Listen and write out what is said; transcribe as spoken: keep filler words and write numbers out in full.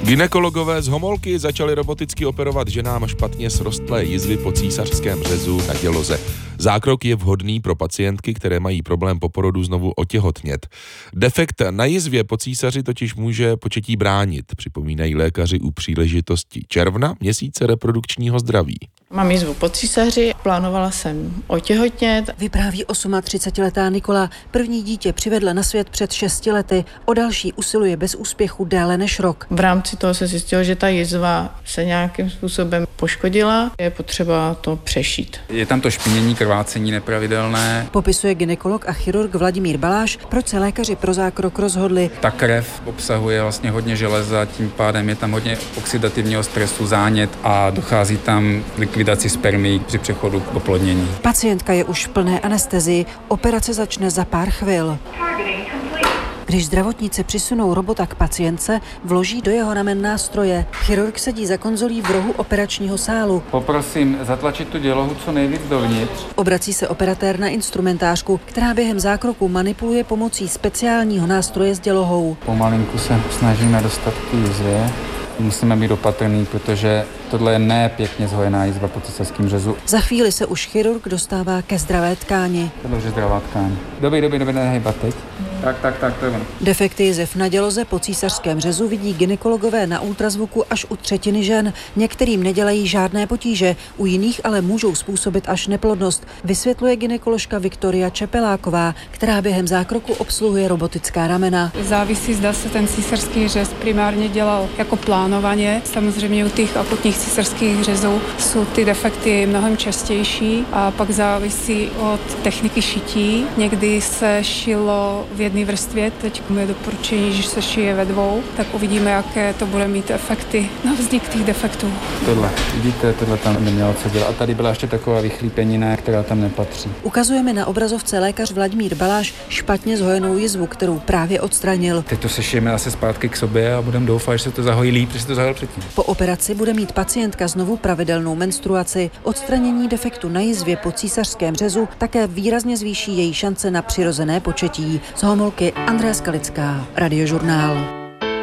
Gynekologové z Homolky začali roboticky operovat ženám špatně srostlé jizvy po císařském řezu na děloze. Zákrok je vhodný pro pacientky, které mají problém po porodu znovu otěhotnět. Defekt na jizvě po císaři totiž může početí bránit, připomínají lékaři u příležitosti června, měsíce reprodukčního zdraví. Mám jizvu po císaři, plánovala jsem otěhotnět. Vypráví třicetiosmiletá Nikola. První dítě přivedla na svět před šesti lety. O další usiluje bez úspěchu déle než rok. V rámci toho se zjistilo, že ta jizva se nějakým způsobem poškodila. Je potřeba to přešít. Je tam to špinění, krvácení nepravidelné. Popisuje gynekolog a chirurg Vladimír Baláš, proč se lékaři pro zákrok rozhodli. Ta krev obsahuje vlastně hodně železa, tím pádem je tam hodně oxidativního stresu, zánět a dochází tam k likvidaci spermií při přechodu k oplodnění. Pacientka je už v plné anestezii. Operace začne za pár chvil. Když zdravotníci přisunou robota k pacientce, vloží do jeho ramen nástroje. Chirurg sedí za konzolí v rohu operačního sálu. Poprosím zatlačit tu dělohu co nejvíc dovnitř. Obrací se operatér na instrumentářku, která během zákroku manipuluje pomocí speciálního nástroje s dělohou. Pomalinku se snažíme dostat k jizvě. Musíme být opatrný, protože tohle je ne pěkně zhojená jizva po císařském řezu. Za chvíli se už chirurg dostává ke zdravé tkáni. Tohle už je zdravá tkáň. Dobrý, dobrý, dobrý, nehejbat teď. Tak, tak, tak, to je ono. Defekty jizev na děloze po císařském řezu vidí gynekologové na ultrazvuku až u třetiny žen. Některým nedělají žádné potíže, u jiných ale můžou způsobit až neplodnost, vysvětluje gynekoložka Viktoria Čepeláková, která během zákroku obsluhuje robotická ramena. Závisí, zda se ten císařský řez primárně dělal jako plánovaně. Samozřejmě u těch akutních císařských řezů jsou ty defekty mnohem častější a pak závisí od techniky šití. Někdy se šilo v jedné vrstvě, teď je doporučení, že se šije ve dvou, tak uvidíme, jaké to bude mít efekty na vznik těch defektů. Tohle, vidíte, tohle tam nemělo co dělat. A tady byla ještě taková vychlípenina, která tam nepatří. Ukazujeme na obrazovce lékař Vladimír Baláš špatně zhojenou jizvu, kterou právě odstranil. Teď to sešijeme zase zpátky k sobě a budeme doufat, že se to zahojí líp, protože se to zahojil předtím. Po operaci bude mít pacientka znovu pravidelnou menstruaci. Odstranění defektu na jizvě po císařském řezu také výrazně zvýší její šance na přirozené početí. Z Homolky Andrea Skalická, Radiožurnál.